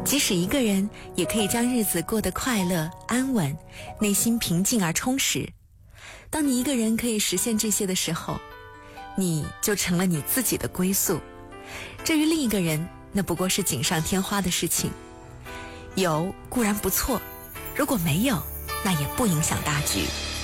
即使一个人也可以将日子过得快乐安稳，内心平静而充实。当你一个人可以实现这些的时候，你就成了你自己的归宿。至于另一个人，那不过是锦上添花的事情。有固然不错，如果没有，那也不影响大局。